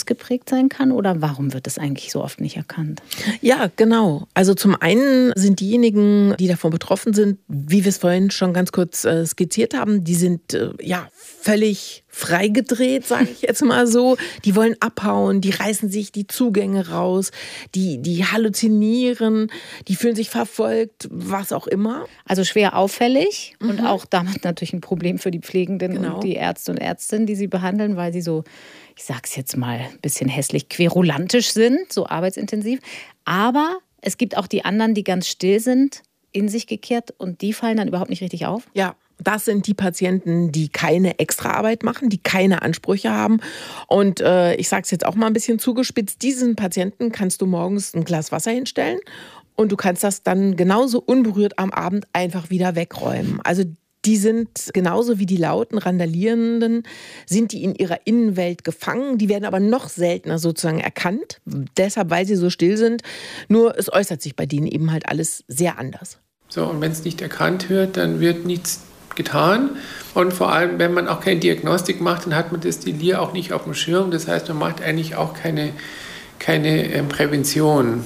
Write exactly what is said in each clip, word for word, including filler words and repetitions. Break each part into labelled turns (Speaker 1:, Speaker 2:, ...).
Speaker 1: ausgeprägt sein kann? Oder warum wird das eigentlich so oft nicht erkannt?
Speaker 2: Ja, genau. Also zum einen sind diejenigen, die davon betroffen sind, wie wir es vorhin schon ganz kurz äh, skizziert haben, die sind äh, ja völlig freigedreht, sage ich jetzt mal so. Die wollen abhauen, die reißen sich die Zugänge raus, die, die halluzinieren, die fühlen sich verfolgt, was auch immer.
Speaker 1: Also schwer auffällig mhm. und auch damit natürlich ein Problem für die Pflegenden genau. und die Ärzte und Ärztinnen, die sie behandeln, weil sie so, ich sag's jetzt mal, ein bisschen hässlich querulantisch sind, so arbeitsintensiv. Aber es gibt auch die anderen, die ganz still sind, in sich gekehrt und die fallen dann überhaupt nicht richtig auf?
Speaker 2: Ja. Das sind die Patienten, die keine Extraarbeit machen, die keine Ansprüche haben. Und äh, ich sage es jetzt auch mal ein bisschen zugespitzt, diesen Patienten kannst du morgens ein Glas Wasser hinstellen und du kannst das dann genauso unberührt am Abend einfach wieder wegräumen. Also die sind genauso wie die lauten, randalierenden, sind die in ihrer Innenwelt gefangen. Die werden aber noch seltener sozusagen erkannt, deshalb, weil sie so still sind. Nur es äußert sich bei denen eben halt alles sehr anders.
Speaker 3: So, und wenn es nicht erkannt wird, dann wird nichts getan. Und vor allem, wenn man auch keine Diagnostik macht, dann hat man das Delir auch nicht auf dem Schirm. Das heißt, man macht eigentlich auch keine, keine ähm, Prävention.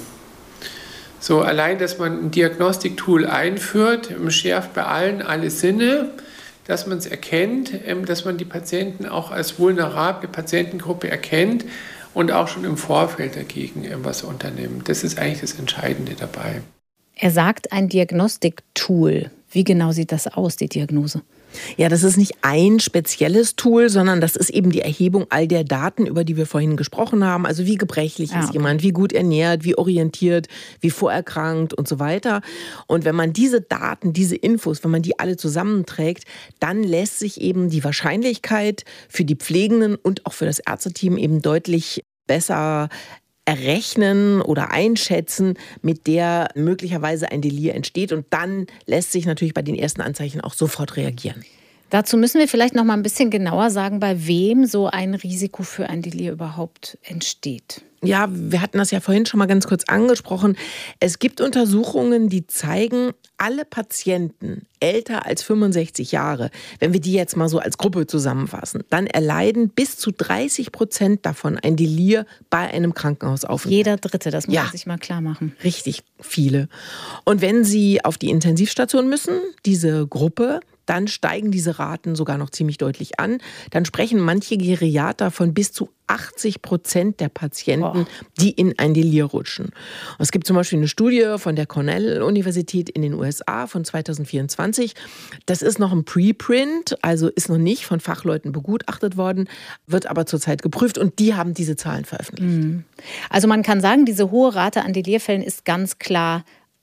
Speaker 3: So, allein, dass man ein Diagnostiktool einführt, schärft bei allen alle Sinne, dass man es erkennt, ähm, dass man die Patienten auch als vulnerable Patientengruppe erkennt und auch schon im Vorfeld dagegen ähm, was unternimmt. Das ist eigentlich das Entscheidende dabei.
Speaker 1: Er sagt, ein Diagnostiktool. Wie genau sieht das aus, die Diagnose?
Speaker 2: Ja, das ist nicht ein spezielles Tool, sondern das ist eben die Erhebung all der Daten, über die wir vorhin gesprochen haben. Also wie gebrechlich
Speaker 1: ja,
Speaker 2: ist
Speaker 1: okay.
Speaker 2: jemand, wie gut ernährt, wie orientiert, wie vorerkrankt und so weiter. Und wenn man diese Daten, diese Infos, wenn man die alle zusammenträgt, dann lässt sich eben die Wahrscheinlichkeit für die Pflegenden und auch für das Ärzteteam eben deutlich besser errechnen oder einschätzen, mit der möglicherweise ein Delir entsteht. Und dann lässt sich natürlich bei den ersten Anzeichen auch sofort reagieren.
Speaker 1: Dazu müssen wir vielleicht noch mal ein bisschen genauer sagen, bei wem so ein Risiko für ein Delir überhaupt entsteht.
Speaker 2: Ja, wir hatten das ja vorhin schon mal ganz kurz angesprochen. Es gibt Untersuchungen, die zeigen, alle Patienten älter als fünfundsechzig Jahre, wenn wir die jetzt mal so als Gruppe zusammenfassen, dann erleiden bis zu dreißig Prozent davon ein Delir bei einem Krankenhausaufenthalt.
Speaker 1: Jeder Dritte, das muss
Speaker 2: ja,
Speaker 1: man sich mal klar machen.
Speaker 2: Richtig viele. Und wenn sie auf die Intensivstation müssen, diese Gruppe, dann steigen diese Raten sogar noch ziemlich deutlich an. Dann sprechen manche Geriater von bis zu achtzig Prozent der Patienten, oh. die in ein Delir rutschen. Und es gibt zum Beispiel eine Studie von der Cornell-Universität in den U S A von zweitausendvierundzwanzig. Das ist noch ein Preprint, also ist noch nicht von Fachleuten begutachtet worden, wird aber zurzeit geprüft und die haben diese Zahlen veröffentlicht.
Speaker 1: Also man kann sagen, diese hohe Rate an Delirfällen ist ganz klar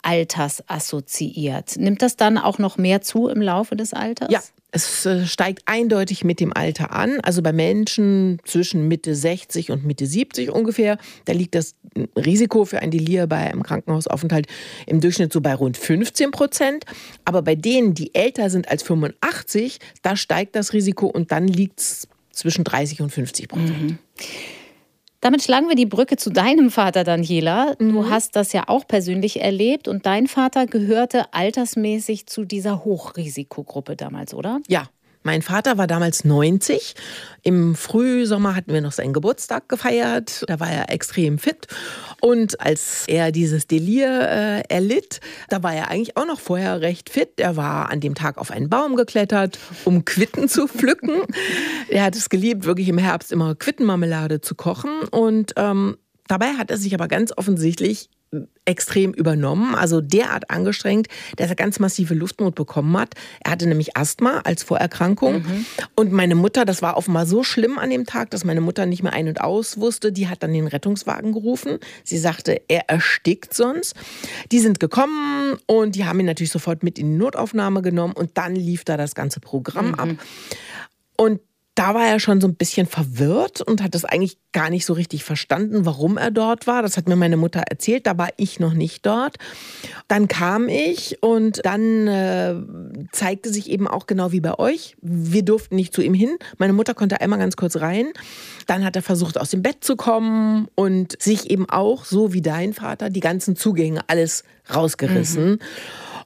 Speaker 1: altersassoziiert. Nimmt das dann auch noch mehr zu im Laufe des Alters?
Speaker 2: Ja, es steigt eindeutig mit dem Alter an. Also bei Menschen zwischen Mitte sechzig und Mitte siebzig ungefähr, da liegt das Risiko für ein Delir bei einem Krankenhausaufenthalt im Durchschnitt so bei rund fünfzehn Prozent. Aber bei denen, die älter sind als fünfundachtzig, da steigt das Risiko und dann liegt es zwischen dreißig und fünfzig Prozent. Mhm.
Speaker 1: Damit schlagen wir die Brücke zu deinem Vater, Daniela. Du
Speaker 2: Mhm.
Speaker 1: hast das ja auch persönlich erlebt und dein Vater gehörte altersmäßig zu dieser Hochrisikogruppe damals, oder?
Speaker 2: Ja. Mein Vater war damals neunzig. Im Frühsommer hatten wir noch seinen Geburtstag gefeiert. Da war er extrem fit. Und als er dieses Delir äh, erlitt, da war er eigentlich auch noch vorher recht fit. Er war an dem Tag auf einen Baum geklettert, um Quitten zu pflücken. Er hat es geliebt, wirklich im Herbst immer Quittenmarmelade zu kochen. Und ähm, dabei hat er sich aber ganz offensichtlich extrem übernommen, also derart angestrengt, dass er ganz massive Luftnot bekommen hat. Er hatte nämlich Asthma als Vorerkrankung. Mhm. Und meine Mutter, das war offenbar so schlimm an dem Tag, dass meine Mutter nicht mehr ein- und aus wusste. Die hat dann den Rettungswagen gerufen. Sie sagte, er erstickt sonst. Die sind gekommen und die haben ihn natürlich sofort mit in die Notaufnahme genommen. Und dann lief da das ganze Programm mhm. ab. Und da war er schon so ein bisschen verwirrt und hat das eigentlich gar nicht so richtig verstanden, warum er dort war. Das hat mir meine Mutter erzählt, da war ich noch nicht dort. Dann kam ich und dann äh, zeigte sich eben auch genau wie bei euch, wir durften nicht zu ihm hin. Meine Mutter konnte einmal ganz kurz rein. Dann hat er versucht, aus dem Bett zu kommen und sich eben auch, so wie dein Vater, die ganzen Zugänge alles rausgerissen. Mhm.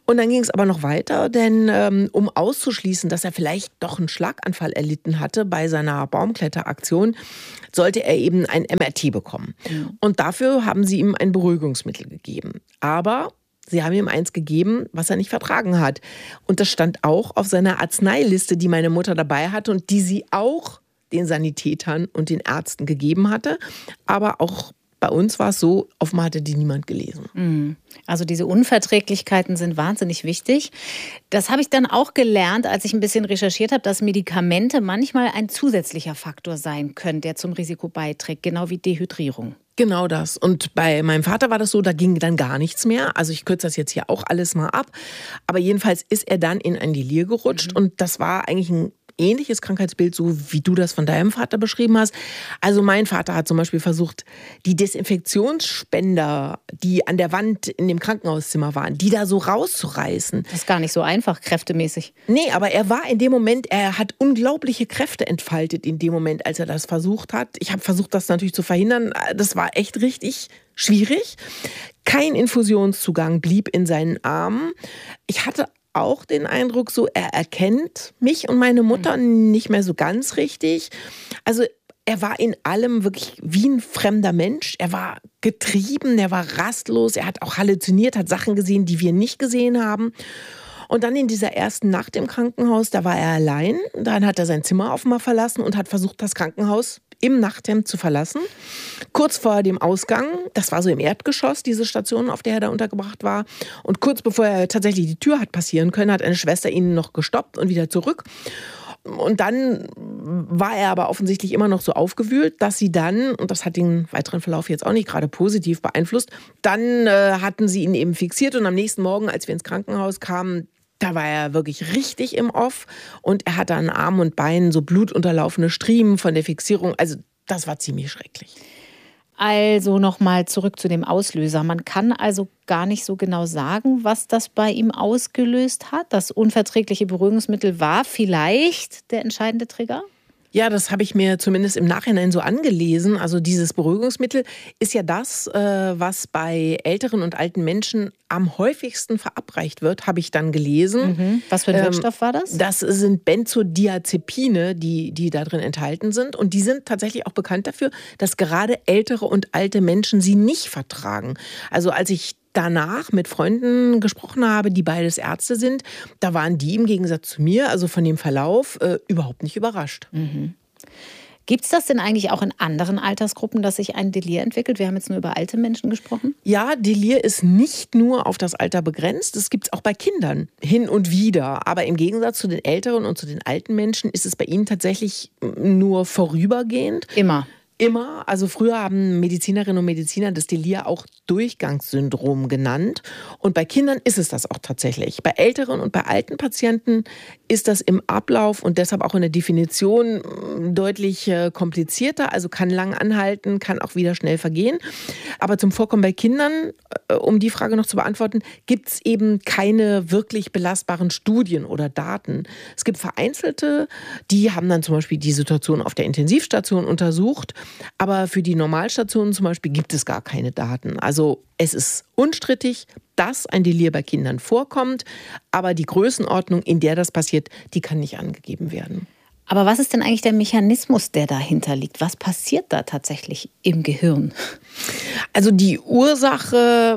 Speaker 2: Und dann ging es aber noch weiter, denn ähm, um auszuschließen, dass er vielleicht doch einen Schlaganfall erlitten hatte bei seiner Baumkletteraktion, sollte er eben ein M R T bekommen. Mhm. Und dafür haben sie ihm ein Beruhigungsmittel gegeben. Aber sie haben ihm eins gegeben, was er nicht vertragen hat. Und das stand auch auf seiner Arzneiliste, die meine Mutter dabei hatte und die sie auch den Sanitätern und den Ärzten gegeben hatte. Aber auch bei uns war es so, offenbar hatte die niemand gelesen.
Speaker 1: Also diese Unverträglichkeiten sind wahnsinnig wichtig. Das habe ich dann auch gelernt, als ich ein bisschen recherchiert habe, dass Medikamente manchmal ein zusätzlicher Faktor sein können, der zum Risiko beiträgt, genau wie Dehydrierung.
Speaker 2: Genau das. Und bei meinem Vater war das so, da ging dann gar nichts mehr. Also ich kürze das jetzt hier auch alles mal ab. Aber jedenfalls ist er dann in ein Delir gerutscht. Mhm. Und das war eigentlich ein ähnliches Krankheitsbild, so wie du das von deinem Vater beschrieben hast. Also mein Vater hat zum Beispiel versucht, die Desinfektionsspender, die an der Wand in dem Krankenhauszimmer waren, die da so rauszureißen.
Speaker 1: Das ist gar nicht so einfach, kräftemäßig.
Speaker 2: Nee, aber er war in dem Moment, er hat unglaubliche Kräfte entfaltet in dem Moment, als er das versucht hat. Ich habe versucht, das natürlich zu verhindern. Das war echt richtig schwierig. Kein Infusionszugang blieb in seinen Armen. Ich hatte auch den Eindruck, so er erkennt mich und meine Mutter nicht mehr so ganz richtig. Also er war in allem wirklich wie ein fremder Mensch. Er war getrieben, er war rastlos, er hat auch halluziniert, hat Sachen gesehen, die wir nicht gesehen haben. Und dann in dieser ersten Nacht im Krankenhaus, da war er allein. Dann hat er sein Zimmer offenbar verlassen und hat versucht, das Krankenhaus im Nachthemd zu verlassen. Kurz vor dem Ausgang, das war so im Erdgeschoss, diese Station, auf der er da untergebracht war. Und kurz bevor er tatsächlich die Tür hat passieren können, hat eine Schwester ihn noch gestoppt und wieder zurück. Und dann war er aber offensichtlich immer noch so aufgewühlt, dass sie dann, und das hat den weiteren Verlauf jetzt auch nicht gerade positiv beeinflusst, dann äh, hatten sie ihn eben fixiert und am nächsten Morgen, als wir ins Krankenhaus kamen, da war er wirklich richtig im Off und er hatte an Armen und Beinen so blutunterlaufene Striemen von der Fixierung. Also das war ziemlich schrecklich.
Speaker 1: Also nochmal zurück zu dem Auslöser. Man kann also gar nicht so genau sagen, was das bei ihm ausgelöst hat. Das unverträgliche Beruhigungsmittel war vielleicht der entscheidende Trigger?
Speaker 2: Ja, das habe ich mir zumindest im Nachhinein so angelesen. Also dieses Beruhigungsmittel ist ja das, was bei älteren und alten Menschen am häufigsten verabreicht wird, habe ich dann gelesen.
Speaker 1: Mhm. Was für ein Wirkstoff war das?
Speaker 2: Das sind Benzodiazepine, die, die da drin enthalten sind. Und die sind tatsächlich auch bekannt dafür, dass gerade ältere und alte Menschen sie nicht vertragen. Also als ich danach mit Freunden gesprochen habe, die beides Ärzte sind, da waren die im Gegensatz zu mir, also von dem Verlauf, äh, überhaupt nicht überrascht.
Speaker 1: Mhm. Gibt es das denn eigentlich auch in anderen Altersgruppen, dass sich ein Delir entwickelt? Wir haben jetzt nur über alte Menschen gesprochen.
Speaker 2: Ja, Delir ist nicht nur auf das Alter begrenzt, das gibt es auch bei Kindern hin und wieder. Aber im Gegensatz zu den älteren und zu den alten Menschen ist es bei ihnen tatsächlich nur vorübergehend.
Speaker 1: Immer.
Speaker 2: Immer. Also früher haben Medizinerinnen und Mediziner das Delir auch Durchgangssyndrom genannt. Und bei Kindern ist es das auch tatsächlich. Bei älteren und bei alten Patienten ist das im Ablauf und deshalb auch in der Definition deutlich komplizierter. Also kann lang anhalten, kann auch wieder schnell vergehen. Aber zum Vorkommen bei Kindern, um die Frage noch zu beantworten, gibt es eben keine wirklich belastbaren Studien oder Daten. Es gibt vereinzelte, die haben dann zum Beispiel die Situation auf der Intensivstation untersucht. Aber für die Normalstationen zum Beispiel gibt es gar keine Daten. Also es ist unstrittig, dass ein Delir bei Kindern vorkommt, aber die Größenordnung, in der das passiert, die kann nicht angegeben werden.
Speaker 1: Aber was ist denn eigentlich der Mechanismus, der dahinter liegt? Was passiert da tatsächlich im Gehirn?
Speaker 2: Also die Ursache,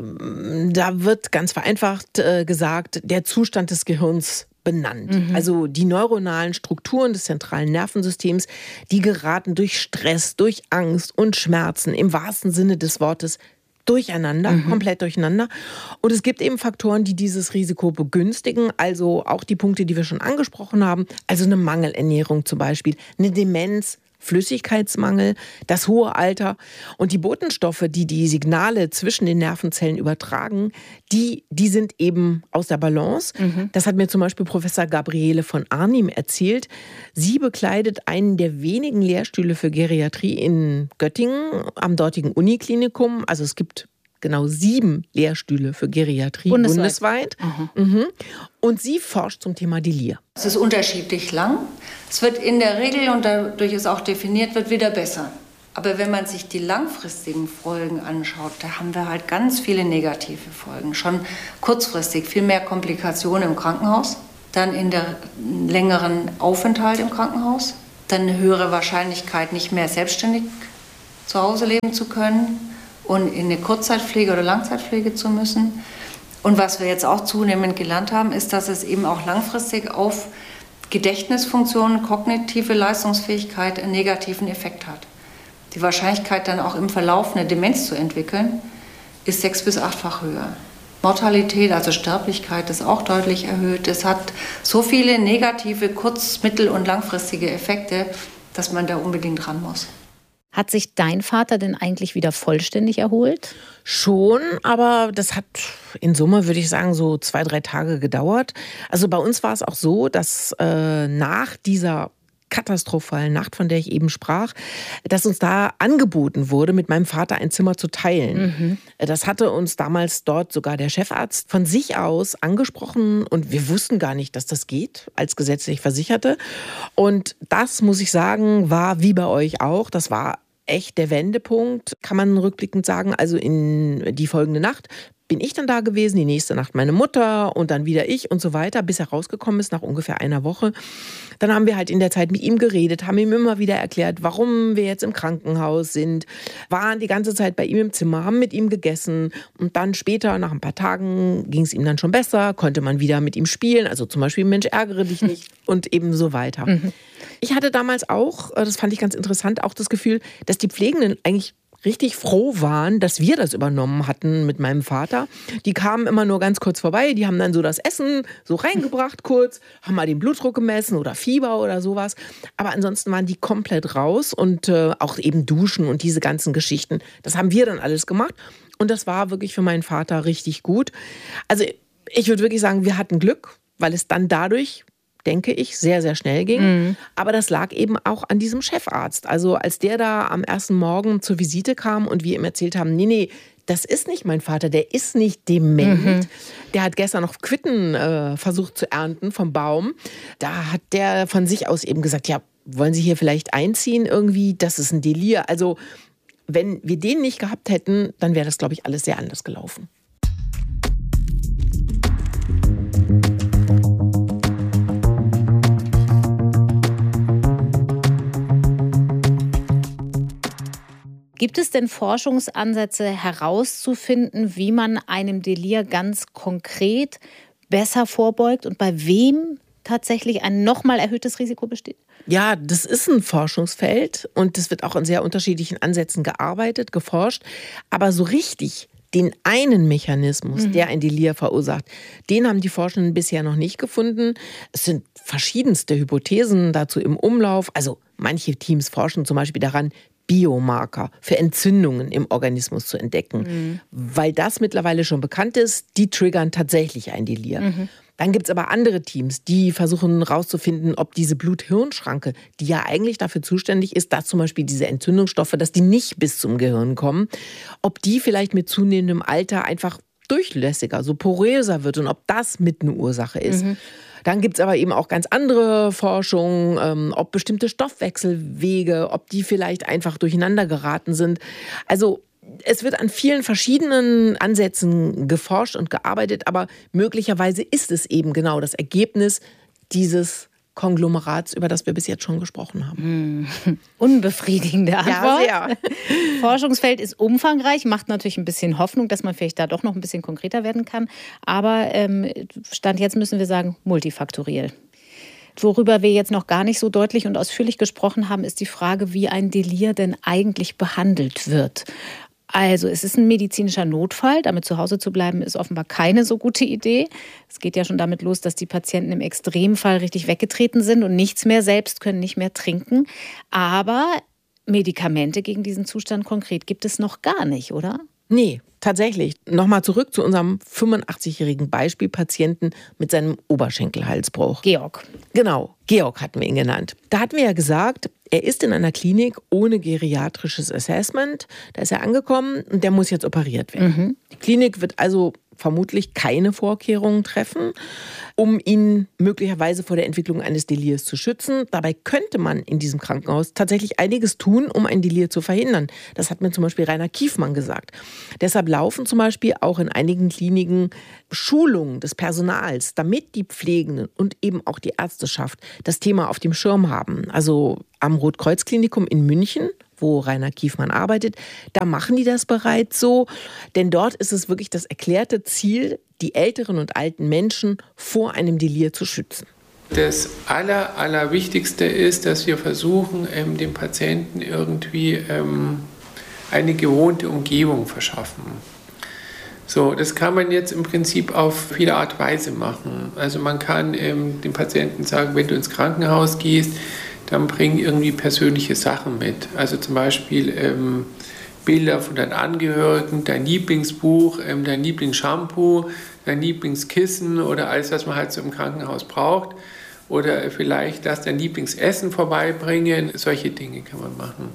Speaker 2: da wird ganz vereinfacht äh, gesagt, der Zustand des Gehirns benannt. Mhm. Also die neuronalen Strukturen des zentralen Nervensystems, die geraten durch Stress, durch Angst und Schmerzen im wahrsten Sinne des Wortes durcheinander, mhm. komplett durcheinander. Und es gibt eben Faktoren, die dieses Risiko begünstigen, also auch die Punkte, die wir schon angesprochen haben, also eine Mangelernährung zum Beispiel, eine Demenz, Flüssigkeitsmangel, das hohe Alter und die Botenstoffe, die die Signale zwischen den Nervenzellen übertragen, die, die sind eben aus der Balance. Mhm. Das hat mir zum Beispiel Professor Gabriele von Arnim erzählt. Sie bekleidet einen der wenigen Lehrstühle für Geriatrie in Göttingen am dortigen Uniklinikum. Also es gibt genau sieben Lehrstühle für Geriatrie bundesweit. bundesweit. Mhm. Und sie forscht zum Thema Delir.
Speaker 4: Es ist unterschiedlich lang. Es wird in der Regel, und dadurch ist auch definiert, wird wieder besser. Aber wenn man sich die langfristigen Folgen anschaut, da haben wir halt ganz viele negative Folgen. Schon kurzfristig viel mehr Komplikationen im Krankenhaus, dann in der längeren Aufenthalt im Krankenhaus, dann eine höhere Wahrscheinlichkeit, nicht mehr selbstständig zu Hause leben zu können und in eine Kurzzeitpflege oder Langzeitpflege zu müssen. Und was wir jetzt auch zunehmend gelernt haben, ist, dass es eben auch langfristig auf Gedächtnisfunktionen, kognitive Leistungsfähigkeit einen negativen Effekt hat. Die Wahrscheinlichkeit, dann auch im Verlauf eine Demenz zu entwickeln, ist sechs- bis achtfach höher. Mortalität, also Sterblichkeit, ist auch deutlich erhöht. Es hat so viele negative kurz-, mittel- und langfristige Effekte, dass man da unbedingt ran muss.
Speaker 1: Hat sich dein Vater denn eigentlich wieder vollständig erholt?
Speaker 2: Schon, aber das hat in Summe, würde ich sagen, so zwei, drei Tage gedauert. Also bei uns war es auch so, dass äh, nach dieser katastrophalen Nacht, von der ich eben sprach, dass uns da angeboten wurde, mit meinem Vater ein Zimmer zu teilen. Mhm. Das hatte uns damals dort sogar der Chefarzt von sich aus angesprochen und wir wussten gar nicht, dass das geht als gesetzlich Versicherte. Und das, muss ich sagen, war wie bei euch auch, das war echt der Wendepunkt, kann man rückblickend sagen. Also in die folgende Nacht bin ich dann da gewesen, die nächste Nacht meine Mutter und dann wieder ich und so weiter, bis er rausgekommen ist nach ungefähr einer Woche. Dann haben wir halt in der Zeit mit ihm geredet, haben ihm immer wieder erklärt, warum wir jetzt im Krankenhaus sind, waren die ganze Zeit bei ihm im Zimmer, haben mit ihm gegessen und dann später, nach ein paar Tagen, ging es ihm dann schon besser, konnte man wieder mit ihm spielen, also zum Beispiel Mensch, ärgere dich nicht und eben so weiter. Mhm. Ich hatte damals auch, das fand ich ganz interessant, auch das Gefühl, dass die Pflegenden eigentlich richtig froh waren, dass wir das übernommen hatten mit meinem Vater. Die kamen immer nur ganz kurz vorbei, die haben dann so das Essen so reingebracht kurz, haben mal den Blutdruck gemessen oder Fieber oder sowas. Aber ansonsten waren die komplett raus und äh, auch eben duschen und diese ganzen Geschichten. Das haben wir dann alles gemacht und das war wirklich für meinen Vater richtig gut. Also ich würde wirklich sagen, wir hatten Glück, weil es dann dadurch, denke ich, sehr, sehr schnell ging. Mhm. Aber das lag eben auch an diesem Chefarzt. Also als der da am ersten Morgen zur Visite kam und wir ihm erzählt haben, nee, nee, das ist nicht mein Vater, der ist nicht dement. Mhm. Der hat gestern noch Quitten äh, versucht zu ernten vom Baum. Da hat der von sich aus eben gesagt, ja, wollen Sie hier vielleicht einziehen irgendwie? Das ist ein Delir. Also wenn wir den nicht gehabt hätten, dann wäre das, glaube ich, alles sehr anders gelaufen.
Speaker 1: Gibt es denn Forschungsansätze herauszufinden, wie man einem Delir ganz konkret besser vorbeugt und bei wem tatsächlich ein nochmal erhöhtes Risiko besteht?
Speaker 2: Ja, das ist ein Forschungsfeld und es wird auch in sehr unterschiedlichen Ansätzen gearbeitet, geforscht. Aber so richtig den einen Mechanismus, mhm. der ein Delir verursacht, den haben die Forschenden bisher noch nicht gefunden. Es sind verschiedenste Hypothesen dazu im Umlauf. Also manche Teams forschen zum Beispiel daran, Biomarker für Entzündungen im Organismus zu entdecken. Mhm. Weil das mittlerweile schon bekannt ist, die triggern tatsächlich ein Delir. Mhm. Dann gibt es aber andere Teams, die versuchen herauszufinden, ob diese Blut-Hirn-Schranke, die ja eigentlich dafür zuständig ist, dass zum Beispiel diese Entzündungsstoffe, dass die nicht bis zum Gehirn kommen, ob die vielleicht mit zunehmendem Alter einfach durchlässiger, so poröser wird und ob das mit eine Ursache ist. Mhm. Dann gibt es aber eben auch ganz andere Forschung, ähm, ob bestimmte Stoffwechselwege, ob die vielleicht einfach durcheinander geraten sind. Also es wird an vielen verschiedenen Ansätzen geforscht und gearbeitet, aber möglicherweise ist es eben genau das Ergebnis dieses Konglomerats, über das wir bis jetzt schon gesprochen haben.
Speaker 1: Hm. Unbefriedigende Antwort.
Speaker 2: Ja, sehr.
Speaker 1: Forschungsfeld ist umfangreich, macht natürlich ein bisschen Hoffnung, dass man vielleicht da doch noch ein bisschen konkreter werden kann. Aber ähm, Stand jetzt müssen wir sagen, multifaktoriell. Worüber wir jetzt noch gar nicht so deutlich und ausführlich gesprochen haben, ist die Frage, wie ein Delir denn eigentlich behandelt wird. Also es ist ein medizinischer Notfall, damit zu Hause zu bleiben ist offenbar keine so gute Idee. Es geht ja schon damit los, dass die Patienten im Extremfall richtig weggetreten sind und nichts mehr selbst können, nicht mehr trinken. Aber Medikamente gegen diesen Zustand konkret gibt es noch gar nicht, oder?
Speaker 2: Nee, tatsächlich. Nochmal zurück zu unserem fünfundachtzigjährigen Beispielpatienten mit seinem Oberschenkelhalsbruch.
Speaker 1: Georg.
Speaker 2: Genau, Georg hatten wir ihn genannt. Da hatten wir ja gesagt, er ist in einer Klinik ohne geriatrisches Assessment. Da ist er angekommen und der muss jetzt operiert werden. Mhm. Die Klinik wird also vermutlich keine Vorkehrungen treffen. um ihn möglicherweise vor der Entwicklung eines Delirs zu schützen. Dabei könnte man in diesem Krankenhaus tatsächlich einiges tun, um ein Delir zu verhindern. Das hat mir zum Beispiel Rainer Kiefmann gesagt. Deshalb laufen zum Beispiel auch in einigen Kliniken Schulungen des Personals, damit die Pflegenden und eben auch die Ärzteschaft das Thema auf dem Schirm haben. Also am Rotkreuz-Klinikum in München, wo Rainer Kiefmann arbeitet, da machen die das bereits so. Denn dort ist es wirklich das erklärte Ziel, die älteren und alten Menschen vor einem Delir zu schützen.
Speaker 3: Das Aller, Allerwichtigste ist, dass wir versuchen, ähm, dem Patienten irgendwie ähm, eine gewohnte Umgebung verschaffen. So, das kann man jetzt im Prinzip auf viele Art und Weise machen. Also man kann ähm, dem Patienten sagen, wenn du ins Krankenhaus gehst, dann bring irgendwie persönliche Sachen mit. Also zum Beispiel ähm, Bilder von deinen Angehörigen, dein Lieblingsbuch, ähm, dein Lieblingsshampoo, dein Lieblingskissen oder alles, was man halt so im Krankenhaus braucht. Oder vielleicht lass dein Lieblingsessen vorbeibringen. Solche Dinge kann man machen.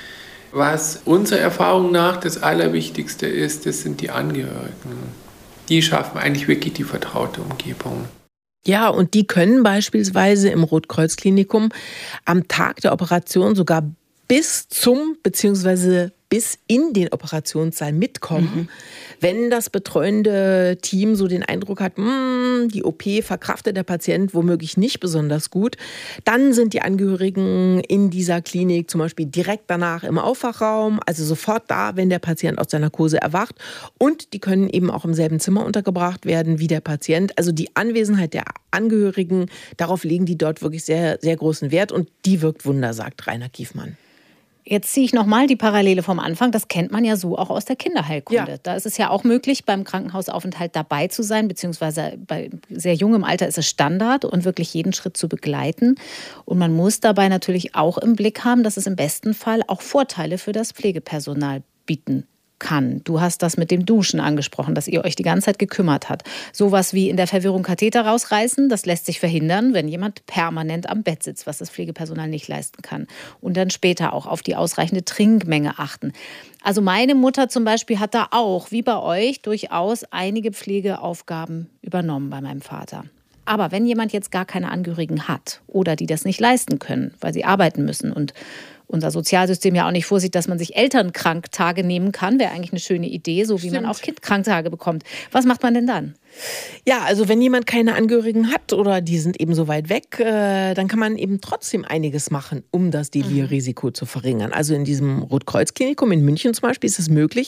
Speaker 3: Was unserer Erfahrung nach das Allerwichtigste ist, das sind die Angehörigen. Die schaffen eigentlich wirklich die vertraute Umgebung.
Speaker 2: Ja, und die können beispielsweise im Rotkreuz-Klinikum am Tag der Operation sogar bis zum bzw. bis in den Operationssaal mitkommen, mhm. wenn das betreuende Team so den Eindruck hat, mh, die O P verkraftet der Patient womöglich nicht besonders gut. Dann sind die Angehörigen in dieser Klinik zum Beispiel direkt danach im Aufwachraum, also sofort da, wenn der Patient aus der Narkose erwacht. Und die können eben auch im selben Zimmer untergebracht werden wie der Patient. Also die Anwesenheit der Angehörigen, darauf legen die dort wirklich sehr, sehr großen Wert. Und die wirkt Wunder, sagt Rainer Kiefmann.
Speaker 1: Jetzt ziehe ich nochmal die Parallele vom Anfang. Das kennt man ja so auch aus der Kinderheilkunde. Ja. Da ist es ja auch möglich, beim Krankenhausaufenthalt dabei zu sein, beziehungsweise bei sehr jungem Alter ist es Standard und wirklich jeden Schritt zu begleiten. Und man muss dabei natürlich auch im Blick haben, dass es im besten Fall auch Vorteile für das Pflegepersonal bieten kann. Du hast das mit dem Duschen angesprochen, dass ihr euch die ganze Zeit gekümmert habt. Sowas wie in der Verwirrung Katheter rausreißen, das lässt sich verhindern, wenn jemand permanent am Bett sitzt, was das Pflegepersonal nicht leisten kann. Und dann später auch auf die ausreichende Trinkmenge achten. Also meine Mutter zum Beispiel hat da auch, wie bei euch, durchaus einige Pflegeaufgaben übernommen bei meinem Vater. Aber wenn jemand jetzt gar keine Angehörigen hat oder die das nicht leisten können, weil sie arbeiten müssen und unser Sozialsystem ja auch nicht vorsieht, dass man sich Elternkranktage nehmen kann, wäre eigentlich eine schöne Idee, so wie Stimmt. man auch Kindkranktage bekommt. Was macht man denn dann?
Speaker 2: Ja, also wenn jemand keine Angehörigen hat oder die sind eben so weit weg, äh, dann kann man eben trotzdem einiges machen, um das Delirrisiko mhm. zu verringern. Also in diesem Rotkreuz-Klinikum in München zum Beispiel ist es möglich,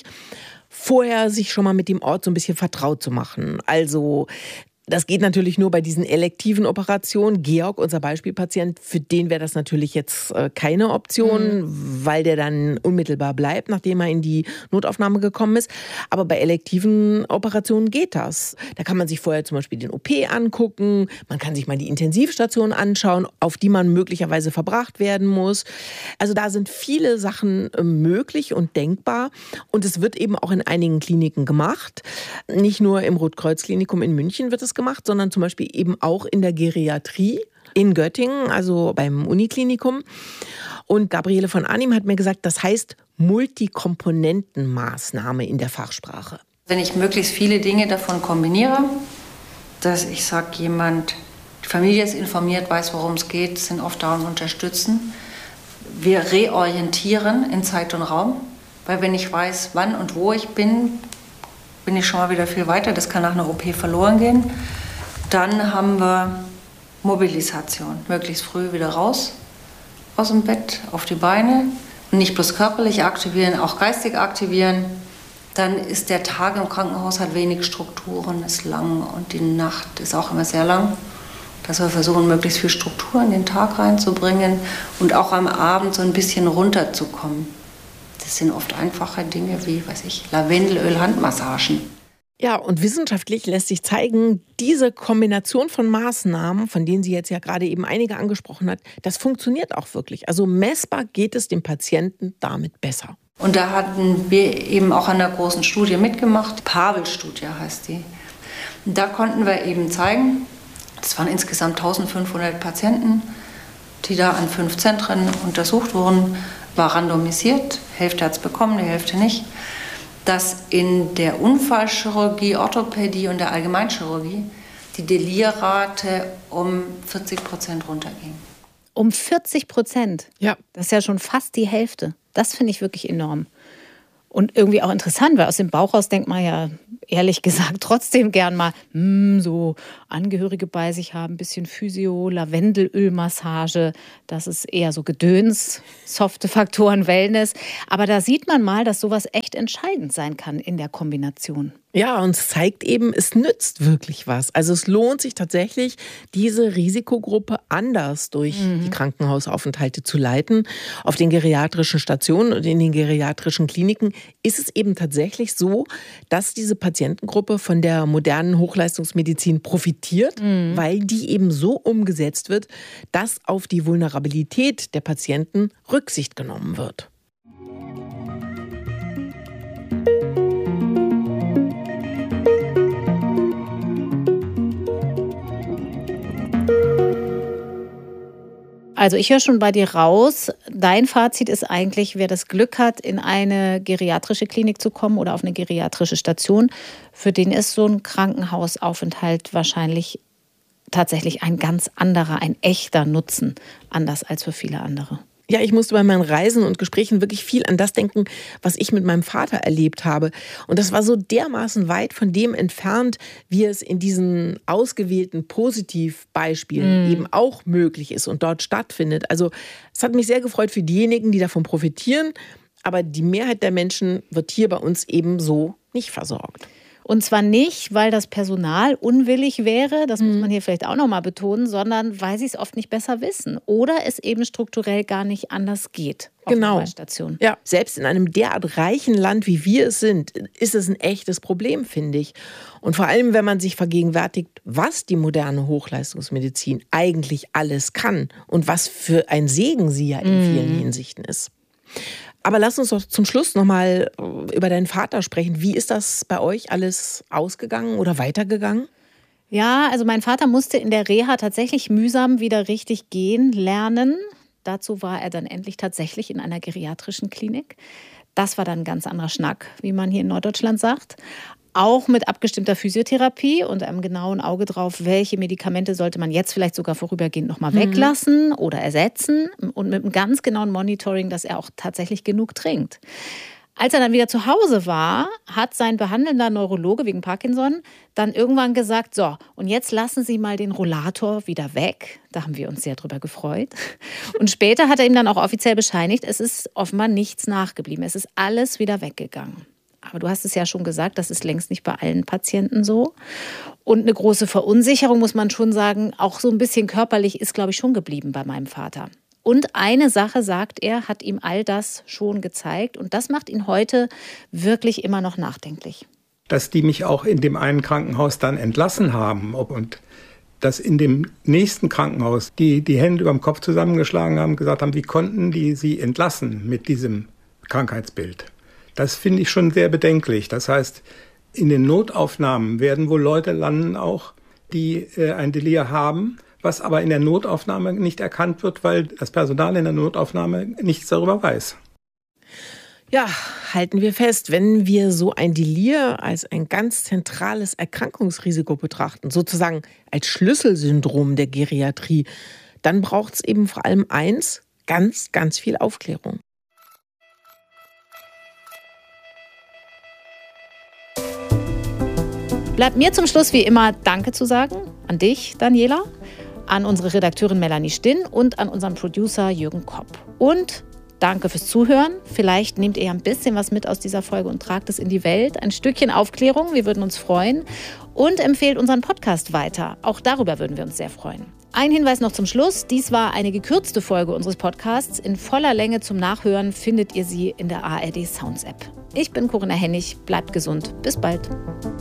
Speaker 2: vorher sich schon mal mit dem Ort so ein bisschen vertraut zu machen. Also das geht natürlich nur bei diesen elektiven Operationen. Georg, unser Beispielpatient, für den wäre das natürlich jetzt keine Option, mhm. weil der dann unmittelbar bleibt, nachdem er in die Notaufnahme gekommen ist. Aber bei elektiven Operationen geht das. Da kann man sich vorher zum Beispiel den O P angucken, man kann sich mal die Intensivstation anschauen, auf die man möglicherweise verbracht werden muss. Also da sind viele Sachen möglich und denkbar. Und es wird eben auch in einigen Kliniken gemacht. Nicht nur im Rotkreuz-Klinikum in München wird es gemacht, sondern zum Beispiel eben auch in der Geriatrie in Göttingen, also beim Uniklinikum. Und Gabriele von Arnim hat mir gesagt, das heißt Multikomponentenmaßnahme in der Fachsprache.
Speaker 4: Wenn ich möglichst viele Dinge davon kombiniere, dass ich sage, jemand, die Familie ist informiert, weiß, worum es geht, sind oft da und unterstützen. Wir reorientieren in Zeit und Raum, weil wenn ich weiß, wann und wo ich bin, bin ich schon mal wieder viel weiter. Das kann nach einer O P verloren gehen. Dann haben wir Mobilisation. Möglichst früh wieder raus aus dem Bett, auf die Beine. Und nicht bloß körperlich aktivieren, auch geistig aktivieren. Dann ist der Tag im Krankenhaus, hat wenig Strukturen, ist lang und die Nacht ist auch immer sehr lang. Dass wir versuchen, möglichst viel Struktur in den Tag reinzubringen und auch am Abend so ein bisschen runterzukommen. Das sind oft einfache Dinge wie, weiß ich, Lavendelöl, Handmassagen.
Speaker 2: Ja, und wissenschaftlich lässt sich zeigen, diese Kombination von Maßnahmen, von denen sie jetzt ja gerade eben einige angesprochen hat, das funktioniert auch wirklich. Also messbar geht es dem Patienten damit besser.
Speaker 4: Und da hatten wir eben auch an einer großen Studie mitgemacht. Pavel-Studie heißt die. Und da konnten wir eben zeigen, es waren insgesamt eintausendfünfhundert Patienten, die da an fünf Zentren untersucht wurden, war randomisiert, Hälfte hat es bekommen, die Hälfte nicht, dass in der Unfallchirurgie, Orthopädie und der Allgemeinchirurgie die Delirrate um vierzig Prozent runterging.
Speaker 1: Um vierzig Prozent?
Speaker 2: Ja.
Speaker 1: Das ist ja schon fast die Hälfte. Das finde ich wirklich enorm. Und irgendwie auch interessant, weil aus dem Bauch raus denkt man ja, ehrlich gesagt, trotzdem gern mal mh, so Angehörige bei sich haben, ein bisschen Physio, Lavendelölmassage, das ist eher so Gedöns, softe Faktoren, Wellness. Aber da sieht man mal, dass sowas echt entscheidend sein kann in der Kombination.
Speaker 2: Ja, und es zeigt eben, es nützt wirklich was. Also es lohnt sich tatsächlich, diese Risikogruppe anders durch mhm. die Krankenhausaufenthalte zu leiten. Auf den geriatrischen Stationen und in den geriatrischen Kliniken ist es eben tatsächlich so, dass diese Patientengruppe von der modernen Hochleistungsmedizin profitiert, mhm. weil die eben so umgesetzt wird, dass auf die Vulnerabilität der Patienten Rücksicht genommen wird.
Speaker 1: Also ich höre schon bei dir raus, dein Fazit ist eigentlich, wer das Glück hat, in eine geriatrische Klinik zu kommen oder auf eine geriatrische Station, für den ist so ein Krankenhausaufenthalt wahrscheinlich tatsächlich ein ganz anderer, ein echter Nutzen, anders als für viele andere.
Speaker 2: Ja, ich musste bei meinen Reisen und Gesprächen wirklich viel an das denken, was ich mit meinem Vater erlebt habe. Und das war so dermaßen weit von dem entfernt, wie es in diesen ausgewählten Positivbeispielen mm. eben auch möglich ist und dort stattfindet. Also es hat mich sehr gefreut für diejenigen, die davon profitieren. Aber die Mehrheit der Menschen wird hier bei uns eben so nicht versorgt.
Speaker 1: Und zwar nicht, weil das Personal unwillig wäre, das muss man hier vielleicht auch noch mal betonen, sondern weil sie es oft nicht besser wissen oder es eben strukturell gar nicht anders geht auf
Speaker 2: genau.
Speaker 1: der Station.
Speaker 2: Ja, selbst in einem derart reichen Land, wie wir es sind, ist es ein echtes Problem, finde ich. Und vor allem, wenn man sich vergegenwärtigt, was die moderne Hochleistungsmedizin eigentlich alles kann und was für ein Segen sie ja in vielen mm. Hinsichten ist. Aber lass uns doch zum Schluss noch mal über deinen Vater sprechen. Wie ist das bei euch alles ausgegangen oder weitergegangen?
Speaker 1: Ja, also mein Vater musste in der Reha tatsächlich mühsam wieder richtig gehen lernen. Dazu war er dann endlich tatsächlich in einer geriatrischen Klinik. Das war dann ein ganz anderer Schnack, wie man hier in Norddeutschland sagt. Auch mit abgestimmter Physiotherapie und einem genauen Auge drauf, welche Medikamente sollte man jetzt vielleicht sogar vorübergehend nochmal mhm. weglassen oder ersetzen. Und mit einem ganz genauen Monitoring, dass er auch tatsächlich genug trinkt. Als er dann wieder zu Hause war, hat sein behandelnder Neurologe wegen Parkinson dann irgendwann gesagt, so, und jetzt lassen Sie mal den Rollator wieder weg. Da haben wir uns sehr drüber gefreut. Und später hat er ihm dann auch offiziell bescheinigt, es ist offenbar nichts nachgeblieben. Es ist alles wieder weggegangen. Aber du hast es ja schon gesagt, das ist längst nicht bei allen Patienten so. Und eine große Verunsicherung, muss man schon sagen, auch so ein bisschen körperlich ist, glaube ich, schon geblieben bei meinem Vater. Und eine Sache, sagt er, hat ihm all das schon gezeigt. Und das macht ihn heute wirklich immer noch nachdenklich.
Speaker 5: Dass die mich auch in dem einen Krankenhaus dann entlassen haben und dass in dem nächsten Krankenhaus die die Hände über dem Kopf zusammengeschlagen haben, gesagt haben, wie konnten die sie entlassen mit diesem Krankheitsbild. Das finde ich schon sehr bedenklich. Das heißt, in den Notaufnahmen werden wohl Leute landen auch, die äh, ein Delir haben, was aber in der Notaufnahme nicht erkannt wird, weil das Personal in der Notaufnahme nichts darüber weiß.
Speaker 2: Ja, halten wir fest, wenn wir so ein Delir als ein ganz zentrales Erkrankungsrisiko betrachten, sozusagen als Schlüsselsyndrom der Geriatrie, dann braucht es eben vor allem eins, ganz, ganz viel Aufklärung.
Speaker 1: Bleibt mir zum Schluss wie immer Danke zu sagen an dich, Daniela, an unsere Redakteurin Melanie Stinn und an unseren Producer Jürgen Kopp. Und danke fürs Zuhören. Vielleicht nehmt ihr ja ein bisschen was mit aus dieser Folge und tragt es in die Welt. Ein Stückchen Aufklärung, wir würden uns freuen. Und empfehlt unseren Podcast weiter. Auch darüber würden wir uns sehr freuen. Ein Hinweis noch zum Schluss. Dies war eine gekürzte Folge unseres Podcasts. In voller Länge zum Nachhören findet ihr sie in der A R D Sounds App. Ich bin Corinna Hennig. Bleibt gesund. Bis bald.